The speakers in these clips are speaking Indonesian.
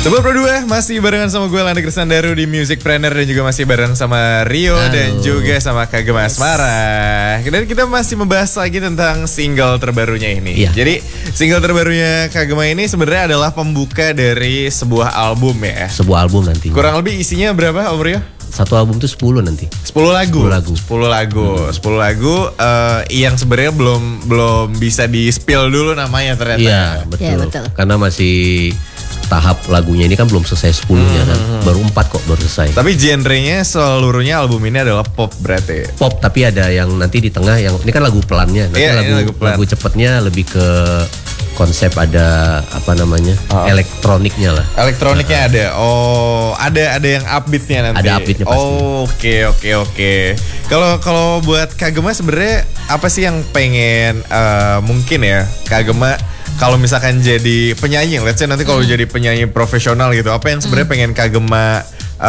Sobat Pro 2 masih barengan sama gue Landa Kristandaru di Music Planner dan juga masih bareng sama Rio dan juga sama Kagem Asmara. Dan kita masih membahas lagi tentang single terbarunya ini. Iya. Jadi single terbarunya Kagema ini sebenarnya adalah pembuka dari sebuah album ya. Sebuah album nanti. Kurang lebih isinya berapa Om Rio? Satu album tuh 10 nanti. 10 lagu. 10 lagu yang sebenarnya belum bisa di-spill dulu namanya ternyata. Iya, betul. Ya, betul. Karena masih tahap lagunya ini kan belum selesai 10-nya kan. Baru 4 kok baru selesai. Tapi genrenya seluruhnya album ini adalah pop berarti. Pop tapi ada yang nanti di tengah yang ini kan lagu pelannya. Nanti Iya, ini lagu pelan. lagu cepetnya lebih ke konsep ada apa namanya? Elektroniknya lah. Elektroniknya ada. Oh, ada yang upbeatnya nanti. Ada upbeatnya pasti. Oh, oke. Kalau buat Kagema sebenarnya apa sih yang pengen mungkin ya Kagema kalau misalkan jadi penyanyi, let's say nanti kalau jadi penyanyi profesional gitu, apa yang sebenarnya pengen Kagema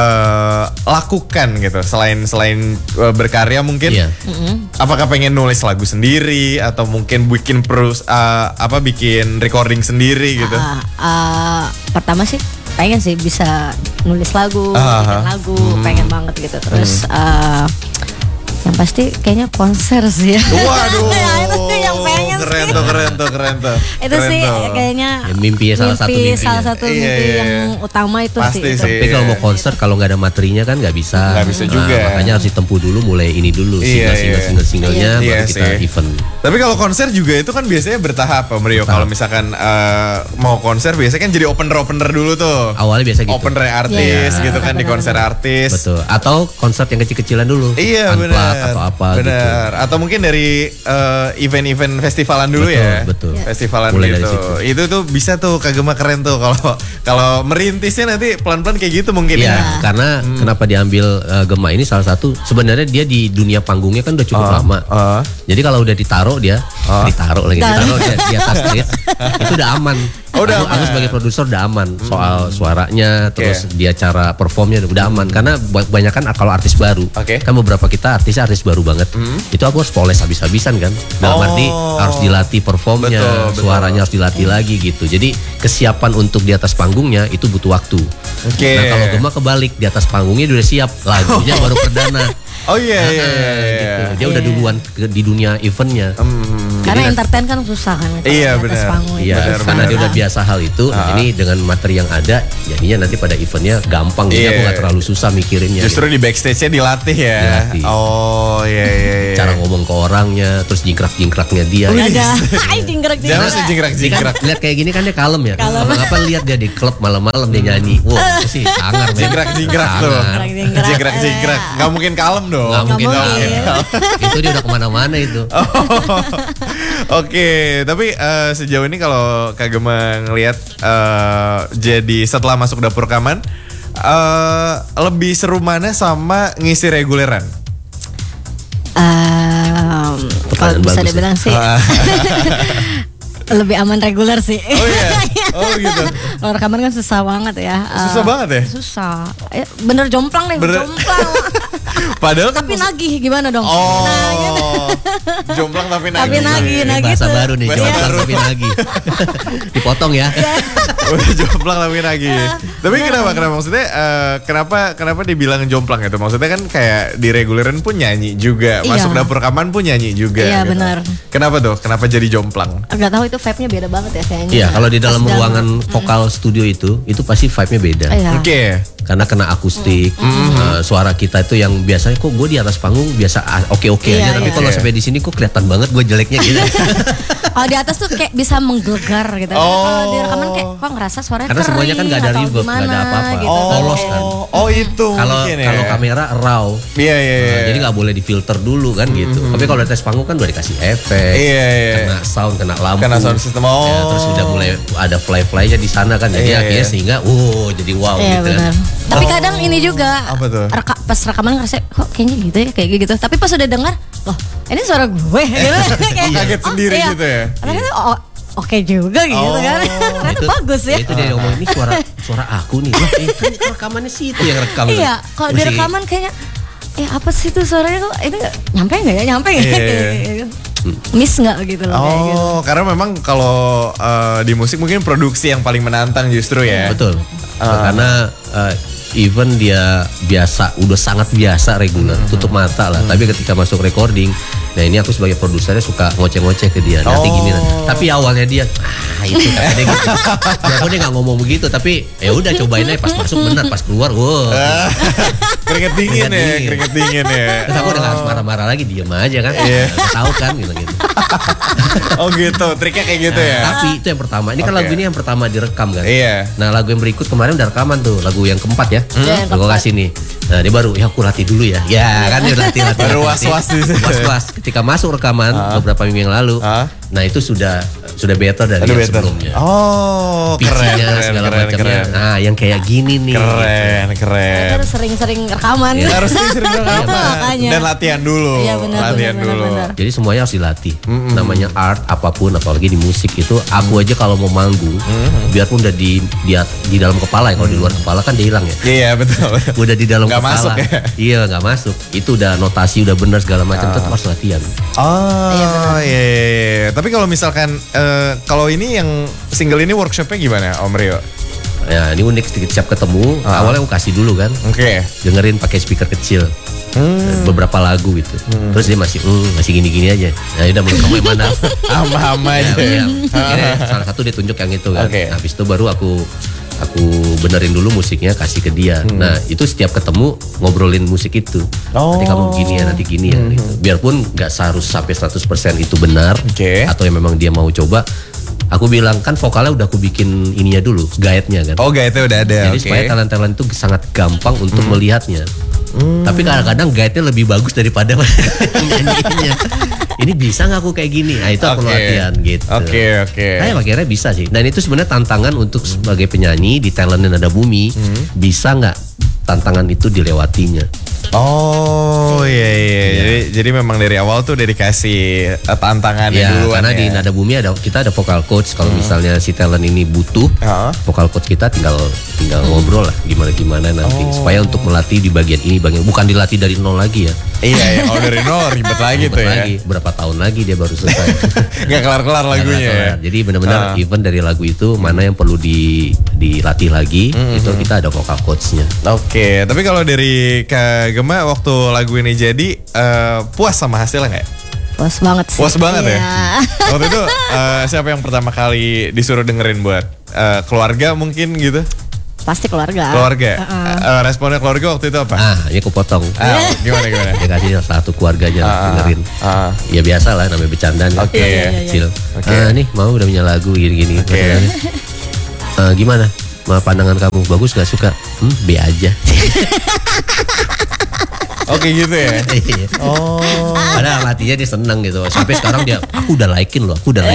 lakukan gitu selain berkarya mungkin? Iya. Apakah pengen nulis lagu sendiri atau mungkin bikin bikin recording sendiri gitu? Pertama sih pengen sih bisa nulis lagu, bikin lagu, pengen banget gitu. Terus yang pasti kayaknya konser sih ya. Waduh, Ya, itu sih yang pengen keren tuh. Itu sih kayaknya Ya, mimpi salah satu mimpinya. salah satu mimpi Iya. yang utama itu Pasti sih. sih. Tapi kalau mau konser kalau nggak ada materinya kan nggak bisa. Nggak bisa juga. Makanya harus ditempuh dulu, mulai ini dulu single-singlenya Iya baru kita sih. event. Tapi kalau konser juga itu kan biasanya bertahap Om Rio. Kalau misalkan mau konser biasanya kan jadi opener dulu tuh. Awalnya biasa gitu. Opener artis Iya. gitu kan di konser artis. Betul. Atau konser yang kecil-kecilan dulu. Iya Unplugged benar. atau apa gitu. Benar. Atau mungkin dari event-event festivalan dulu Betul, ya. betul. Festivalan Mulai dari gitu. situ. Itu tuh bisa tuh Kagema keren tuh kalau merintisnya nanti pelan-pelan kayak gitu mungkin Iya, ya. karena kenapa diambil Gema ini salah satu sebenarnya dia di dunia panggungnya kan udah cukup lama. Jadi kalau udah ditaruh dia ditaruh dia di atas stage itu udah aman. Aku sebagai produser udah aman soal suaranya, terus dia cara performnya udah aman karena banyak kan kalau artis baru. Kan beberapa kita artis baru banget. Itu aku harus poles habis-habisan kan. Dalam arti harus dilatih performnya, Betul. suaranya harus dilatih lagi gitu. Jadi kesiapan untuk di atas panggungnya itu butuh waktu. Nah kalau Gema kebalik di atas panggungnya dia udah siap, lagunya baru perdana. Oh iya. Gitu. Dia udah duluan di dunia eventnya. Karena entertain kan susah kan. kalau Iya, di atas benar. panggung. Iya, Benar, karena benar. dia udah biasa hal itu. Nah, ini dengan materi yang ada, jadinya nanti pada eventnya gampang. Jadi aku nggak terlalu susah mikirinnya. Justru di backstage-nya dilatih ya. Dilatih. Oh iya. Cara ngomong ke orangnya, terus jingkrak-jingkraknya dia. Ada. Jingkrak. Jangan sejingkrak-jingkrak. Lihat kayak gini kan dia kalem ya. Apa lihat dia di klub malam-malam dia nyanyi. Wah, itu sih sangar. men. Jingkrak tuh. Jingkrak. Jingkrak. Gak mungkin kalem dong. Nggak mungkin mungkin. kalem. Itu dia udah kemana-mana itu. Oke, tapi sejauh ini kalau Kagema ngelihat jadi setelah masuk dapur rekaman lebih seru mana sama ngisi reguleran? Kalau Pertanyaan bisa bagus dibilang sih lebih aman reguler sih. Oh iya. Oh gitu. Kalau rekaman kan susah banget ya. Susah banget ya? Susah. Bener jomplang deh, Bener. jomplang. Padahal kan Tapi nagih gimana dong? Oh. Nah, gitu. Jomplang tapi Tapi nagih. nagih Bahasa tuh. baru nih, Bahasa jomplang baru. tapi nagih. Dipotong ya. Udah jomplang tapi nagih. Tapi kenapa maksudnya kenapa dibilang jomplang itu? Maksudnya kan kayak di reguleran pun nyanyi juga, Iya. masuk dapur rekaman pun nyanyi juga. Iya, gitu. benar. Kenapa tuh? Kenapa jadi jomplang? Gak tahu itu vibe-nya beda banget ya kayaknya. Iya, kalau di dalam Pas ruangan vokal studio itu pasti vibe-nya beda. Iya. Oke. Karena kena akustik, suara kita itu yang biasanya kok gue di atas panggung biasa oke-oke Iya, aja, tapi iya. kalau sampai di sini kok kelihatan banget gue jeleknya gitu. Kalau di atas tuh kayak bisa menggelegar gitu. Kalau di rekaman kayak kok ngerasa suaranya Karena semuanya kan nggak ada kering reverb, atau nggak ada gimana apa-apa. gitu. Polos kan. Oh itu Kalau mungkin ya. kalau kamera raw, Iya. jadi nggak boleh difilter dulu kan gitu. Tapi kalau di atas panggung kan udah dikasih efek, Iya. kena sound, kena lampu, Karena sound system. Ya, terus udah mulai ada fly-flynya di sana kan, jadi Iya, akhirnya iya. sehingga jadi wow Iya gitu. benar. Tapi kadang ini juga Apa tuh? pas rekaman ngerasa kok kayaknya gitu ya kayak gitu. Tapi pas udah dengar, loh ini suara gue gitu. Kayak, kaget sendiri iya. gitu ya? Ternyata oke juga gitu kan. Ternyata bagus ya. Itu dia ngomong ini suara aku nih. Wah, itu rekamannya sih itu yang rekam. Iya, kalau di rekaman kayaknya apa sih itu suaranya kok ini nyampe nggak ya? Nyampe nggak? Iya. Gitu. miss nggak gitu loh. Kayak gitu. Karena memang kalau di musik mungkin produksi yang paling menantang justru ya. Betul. Karena even dia udah sangat biasa reguler, tutup mata lah. Tapi ketika masuk recording, nah ini aku sebagai produsernya suka ngoceh-ngoceh ke dia. Nanti gini, tapi awalnya dia, itu kata dia gitu. Dia nggak ngomong begitu, tapi ya udah cobain aja. Pas masuk benar, pas keluar, keringet dingin ya. Terus aku udah nggak harus marah-marah lagi, diem aja kan. Tahu kan gitu. Oh gitu, triknya kayak gitu ya. Tapi itu yang pertama. Ini kan lagu ini yang pertama direkam kan. Iya. Nah lagu yang berikut kemarin udah rekaman tuh, lagu yang keempat ya. Aku kasih nih. Nah dia baru, ya aku latih dulu ya. Ya kan dia latih. Baru was-was. Ketika masuk rekaman beberapa minggu yang lalu. Nah itu sudah better dari yang sebelumnya. Keren. Segala macamnya. Nah yang kayak gini nih. Keren. Harus sering-sering rekaman. Harus sering rekaman. Dan latihan dulu. Iya benar. Jadi semuanya harus dilatih. Namanya art apapun, apalagi di musik itu. Aku aja kalau mau manggung, biarpun udah di dalam kepala ya. Kalau di luar kepala kan dia hilang ya. Iya betul. Udah di dalam gak kepala. Masuk ya? Iya nggak masuk. Itu udah notasi udah benar segala macam. Tetap harus latihan. Iya. Tapi kalau misalkan kalau ini yang single ini workshopnya gimana Om Rio? Ya ini unik sedikit, siap ketemu. Awalnya aku kasih dulu kan. Oke. Dengerin pakai speaker kecil. Beberapa lagu gitu. Terus dia masih gini-gini aja. Nah udah mau kamu yang mana? Hama aja. Salah satu dia tunjuk yang itu kan. Habis itu baru aku benerin dulu musiknya, kasih ke dia. Nah itu setiap ketemu ngobrolin musik itu. Nanti kamu gini ya, nanti gini ya gitu. Biarpun gak harus sampai 100% itu benar. Atau yang memang dia mau coba. Aku bilang kan vokalnya udah aku bikin ininya dulu, guide-nya kan. Guide-nya udah ada. Jadi supaya talent-talent itu sangat gampang untuk melihatnya. Tapi kadang-kadang guide-nya lebih bagus daripada nyanyiinnya. Ini bisa nggak aku kayak gini? Nah itu aku latihan gitu. Oke. Nah akhirnya bisa sih. Dan itu sebenarnya tantangan untuk sebagai penyanyi di Talent dan Nada Bumi. Bisa nggak tantangan itu dilewatinya? Iya. Jadi memang dari awal tuh udah dikasih tantangannya duluan karena di Nada Bumi kita ada vocal coach. Kalau misalnya si talent ini butuh vocal coach, kita tinggal ngobrol lah gimana nanti supaya untuk melatih di bagian ini, bukan dilatih dari nol lagi ya. Iya, kalau dari nol ribet lagi tuh ya. Berapa tahun lagi dia baru selesai. Gak kelar-kelar lagunya ya. Jadi benar-benar even dari lagu itu mana yang perlu dilatih lagi, itu kita ada vocal coachnya. Oke, tapi kalau dari Kak Gema waktu lagu ini jadi puas sama hasilnya nggak? Puas banget sih. Puas banget ya. Waktu itu siapa yang pertama kali disuruh dengerin buat keluarga mungkin gitu? Pasti keluarga. Responnya keluarga waktu itu apa? Ini aku potong. Gimana? Dia kasih satu keluarganya dengerin. Ya biasa lah, namanya bercanda. Kecil. Nih mau udah punya lagu gini-gini. Gimana? Pandangan kamu bagus gak? Suka? B aja. Oke gitu ya. Padahal hatinya dia seneng gitu. Sampai sekarang dia, aku udah likein loh,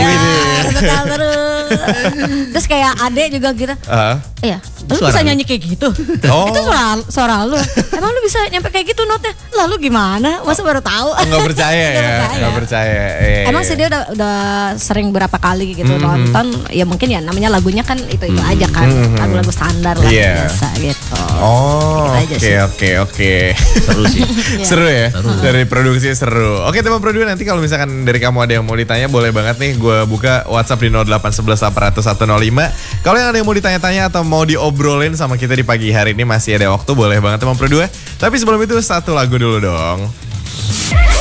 Terus kayak adek juga gitu. Iya, lu suara bisa nyanyi kayak gitu. Itu suara lu. Emang lu bisa nyampe kayak gitu notnya? Lalu gimana? Masa baru tahu? Nggak percaya ya. Nggak percaya. Emang sih dia udah sering berapa kali gitu nonton. Ya mungkin ya namanya lagunya kan itu aja kan. Lagu-lagu standar lah biasa gitu. Oke. Seru sih. Seru ya. Dari produksi seru. Oke teman produksi, nanti kalau misalkan dari kamu ada yang mau ditanya boleh banget nih. Gue buka WhatsApp di 0811 800 105. Kalau yang ada yang mau ditanya-tanya atau mau diobrolin sama kita di pagi hari ini masih ada waktu, boleh banget teman produksi. Tapi sebelum itu satu lagu dulu dong.